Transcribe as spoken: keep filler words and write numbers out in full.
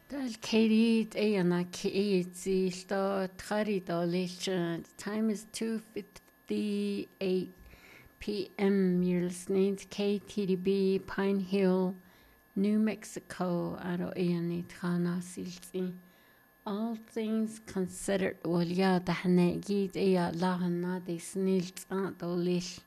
Dal Katie Ayana Katie Sto Tari Dolation. Time is two fifty eight P M. You're listening to K T D B Pine Hill, New Mexico. Aro Ayani Tana Silti. All things considered, well, yeah, the Hanegit Aya Lahana de Snilt Aunt Dolish.